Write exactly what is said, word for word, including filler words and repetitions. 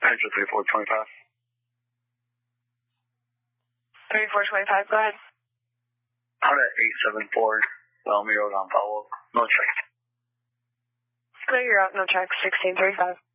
Angel thirty-four twenty-five. thirty-four twenty-five, go ahead. Honda eight seven four, Bellamy Road on follow-up. No check. No, you're out, no check, sixteen thirty-five.